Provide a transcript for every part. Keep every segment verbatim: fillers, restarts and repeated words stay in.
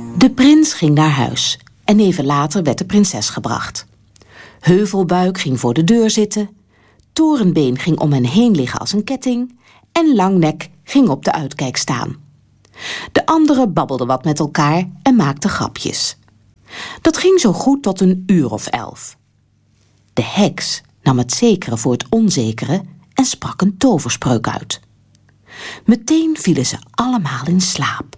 De prins ging naar huis en even later werd de prinses gebracht. Heuvelbuik ging voor de deur zitten, Torenbeen ging om hen heen liggen als een ketting en Langnek ging op de uitkijk staan. De anderen babbelden wat met elkaar en maakten grapjes. Dat ging zo goed tot een uur of elf. De heks nam het zekere voor het onzekere en sprak een toverspreuk uit. Meteen vielen ze allemaal in slaap.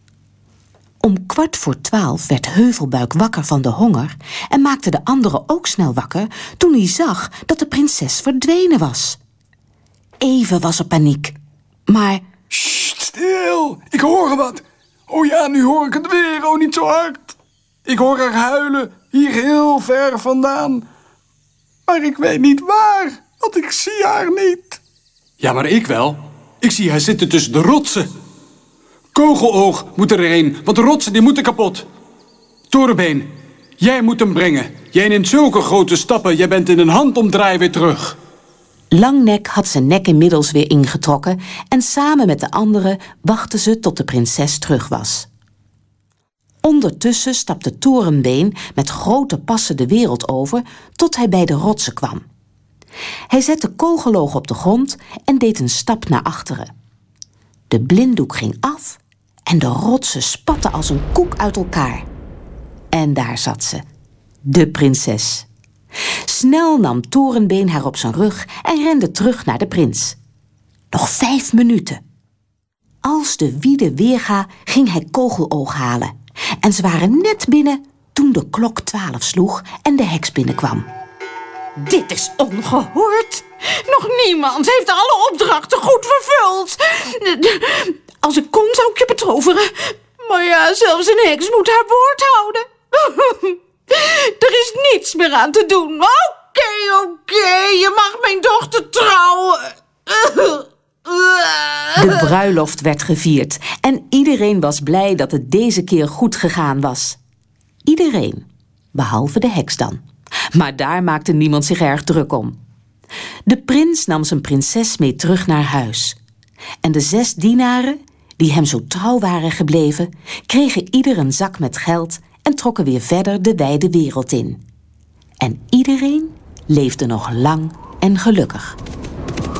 Om kwart voor twaalf werd Heuvelbuik wakker van de honger en maakte de anderen ook snel wakker toen hij zag dat de prinses verdwenen was. Even was er paniek, maar... Sst, stil, ik hoor wat. Oh ja, nu hoor ik het weer, oh niet zo hard. Ik hoor haar huilen, hier heel ver vandaan. Maar ik weet niet waar, want ik zie haar niet. Ja, maar ik wel. Ik zie haar zitten tussen de rotsen. Kogeloog moet er een, want de rotsen die moeten kapot. Torenbeen, jij moet hem brengen. Jij neemt zulke grote stappen, jij bent in een handomdraai weer terug. Langnek had zijn nek inmiddels weer ingetrokken en samen met de anderen wachtten ze tot de prinses terug was. Ondertussen stapte Torenbeen met grote passen de wereld over tot hij bij de rotsen kwam. Hij zette Kogeloog op de grond en deed een stap naar achteren. De blinddoek ging af en de rotsen spatten als een koek uit elkaar. En daar zat ze, de prinses. Snel nam Torenbeen haar op zijn rug en rende terug naar de prins. Nog vijf minuten. Als de wiede weerga ging hij Kogeloog halen. En ze waren net binnen toen de klok twaalf sloeg en de heks binnenkwam. Dit is ongehoord. Nog niemand heeft alle opdrachten goed vervuld. Als ik kon zou ik je betoveren. Maar ja, zelfs een heks moet haar woord houden. Er is niets meer aan te doen. Oké, okay, oké, okay, je mag mijn dochter trouwen. De bruiloft werd gevierd en iedereen was blij dat het deze keer goed gegaan was. Iedereen, behalve de heks dan. Maar daar maakte niemand zich erg druk om. De prins nam zijn prinses mee terug naar huis. En de zes dienaren, die hem zo trouw waren gebleven, kregen ieder een zak met geld en trokken weer verder de wijde wereld in. En iedereen leefde nog lang en gelukkig.